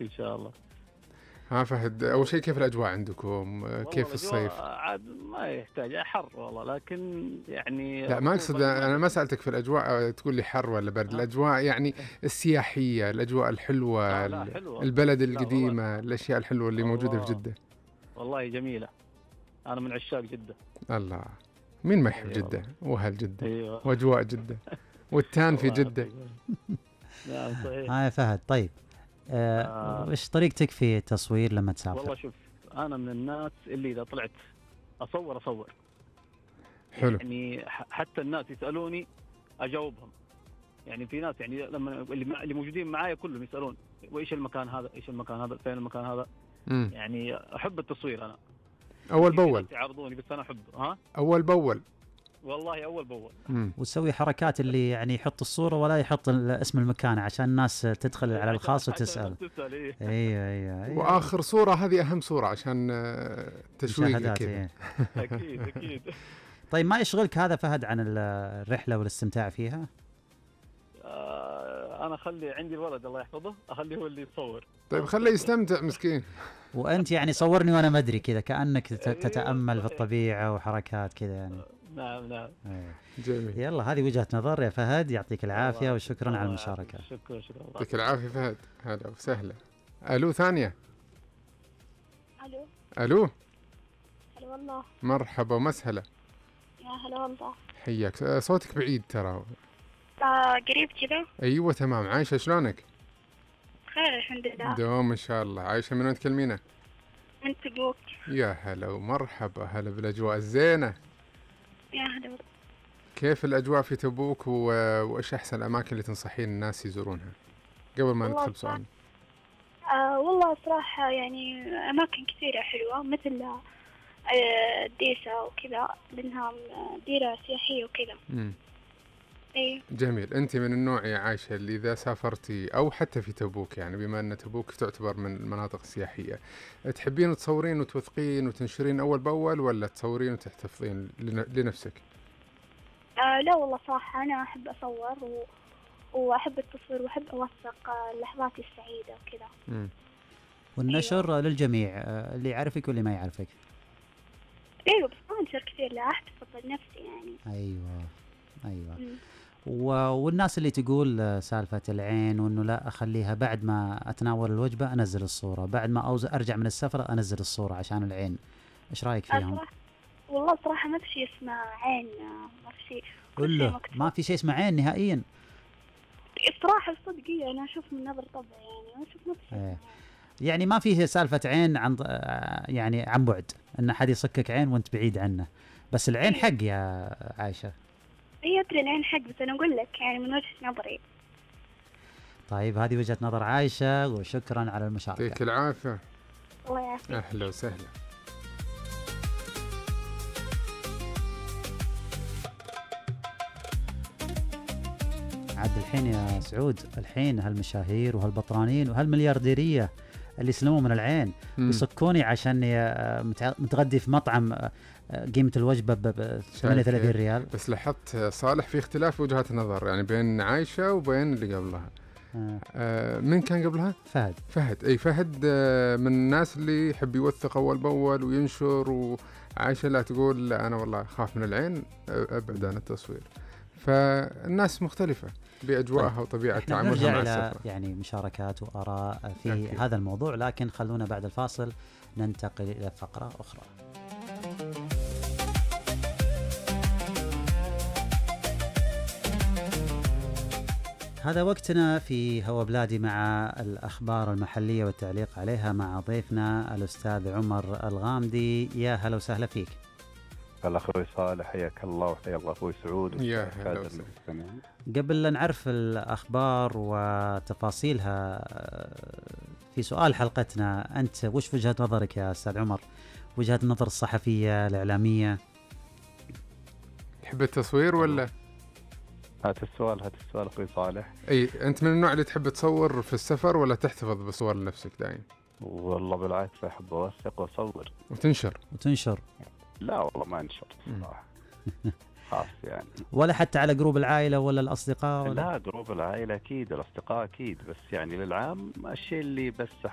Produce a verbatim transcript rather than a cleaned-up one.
إن شاء الله. ها فهد، أول شيء كيف الأجواء عندكم؟ كيف الصيف؟ عاد ما يحتاج حر والله، لكن يعني لا ما أقصد، أنا ما سألتك في الأجواء تقول لي حر ولا برد، الأجواء يعني السياحية، الأجواء الحلوة، آه لا حلوة. البلد لا القديمة، الأشياء الحلوة اللي موجودة في جدة. والله جميلة، أنا من عشاق جدة. الله، مين ما يحب أيوة جدة وأهل جدة أيوة. وأجواء جدة والتان في جدة. نعم صحيح. ها يا فهد، طيب آه آه وش طريقتك في التصوير لما تسافر؟ والله شوف، أنا من الناس اللي إذا طلعت أصور أصور. حلو. يعني حتى الناس يسألوني أجاوبهم. يعني في ناس يعني لما اللي اللي موجودين معايا كلهم يسألون وإيش المكان هذا، إيش المكان هذا، فين المكان هذا. مم. يعني أحب التصوير أنا. أول بأول. يعرضوني بس أنا أحب. ها. أول بأول. والله أول بأول. وتسوي حركات اللي يعني يحط الصورة ولا يحط اسم المكان عشان الناس تدخل على الخاص وتسأل. ايوه ايوه ايوه. واخر صورة هذه اهم صورة عشان تشويق كذا. اكيد اكيد. طيب ما يشغلك هذا فهد عن الرحلة والاستمتاع فيها؟ آه انا اخلي عندي الولد الله يحفظه، اخليه هو اللي يصور. طيب خليه يستمتع مسكين. وانت يعني صورني وانا ما ادري كذا كأنك تتأمل في الطبيعة وحركات كذا يعني. نعم نعم. جميل. يلا هذه وجهة نظر يا فهد، يعطيك العافية وشكرا على المشاركة. شكرا شكرا. يعطيك العافية فهد، هلا وسهلا. الو ثانية. الو. الو. هلا والله. مرحبا ومسهلا. يا هلا والله. حياك، صوتك بعيد ترى. آه قريب كذا. ايوه تمام. عايشة شلونك؟ خير الحمد لله. دوم ان شاء الله. عايشة من وين تكلمينا؟ من تبوك. يا هلا ومرحبا، هلا بالاجواء الزينة. يا هلا والله. كيف الأجواء في تبوك و... وإيش أحسن الأماكن اللي تنصحين الناس يزورونها قبل ما ندخل بسؤال؟ آه والله صراحة يعني أماكن كثيرة حلوة، مثل آه ديسا وكذا، لأنها ديرة سياحية وكذا. امم أيه. جميل. أنت من النوع يا عايشة اللي إذا سافرتي أو حتى في تبوك، يعني بما أن تبوك تعتبر من المناطق السياحية، تحبين تصورين وتوثقين وتنشرين أول بأول، ولا تصورين وتحتفظين لنفسك؟ آه لا والله صراحة أنا أحب أصور و... وأحب التصوير وأحب أوثق اللحظات السعيدة وكذا. امم والنشر أيوة. للجميع، اللي يعرفك واللي ما يعرفك. أيوة بس ما أنشر كثير، لا أحتفظ لنفسي يعني. أيوة أيوة. و... والناس اللي تقول سالفة العين وإنه لا أخليها بعد ما أتناول الوجبة أنزل الصورة، بعد ما أوز... أرجع من السفر أنزل الصورة عشان العين، إيش رأيك فيهم؟ والله صراحة ما في شيء اسمه عين، ما في شيء. كله ما في شيء اسمه عين نهائيا. الصراحة الصدقية أنا أشوف من نظر طبع يعني، ما أشوف نفسي. ايه. يعني ما فيه سالفة عين عن يعني عن بعد، إن أحد يصكك عين وأنت بعيد عنه، بس العين إيه. حق يا عايشة. هي أدري العين حق، بس أنا أقول لك يعني من وجهة نظري. طيب هذه وجهة نظر عايشة، وشكرا على المشاركة. يعطيك العافية. الله يعافيك. أهلا وسهلا. عاد الحين يا سعود، الحين هالمشاهير وهالبطرانين وهالمليارديرية اللي يسلموا من العين ويصكوني عشان متغدي في مطعم قيمة الوجبة ب ثمانية وثلاثين ريال. بس لاحظت صالح في اختلاف وجهات النظر يعني بين عايشة وبين اللي قبلها. آه. آه من كان قبلها؟ فهد. فهد أي فهد آه من الناس اللي يحب يوثق أول بأول وينشر، وعايشة لا تقول لا أنا والله خاف من العين أبعد عن التصوير. فالناس مختلفة بأجواءها طيب. وطبيعة تعاملها مع السفر. يعني مشاركات وآراء في أكيد. هذا الموضوع، لكن خلونا بعد الفاصل ننتقل إلى فقرة أخرى. هذا وقتنا في هوا بلادي مع الأخبار المحلية والتعليق عليها مع ضيفنا الأستاذ عمر الغامدي. يا هلا وسهلا فيك. هلا أخوي صالح، حياك الله وحيا الله أخوي سعود. يا هلا وسهلا. قبل لا نعرف الأخبار وتفاصيلها، في سؤال حلقتنا، أنت وش وجهة نظرك يا أستاذ عمر، وجهة النظر الصحفية الإعلامية؟ تحب التصوير ولا؟ هات السؤال هات السؤال أخوي صالح. أي أنت من النوع اللي تحب تصور في السفر ولا تحتفظ بصور لنفسك دائما؟ والله بالعكس أحب أوثق وأصور وتنشر. وتنشر لا والله ما انشر صراحة. خاص يعني. ولا حتى على جروب العائلة ولا الأصدقاء ولا؟ لا جروب العائلة أكيد، الأصدقاء أكيد، بس يعني للعام الشيء اللي بس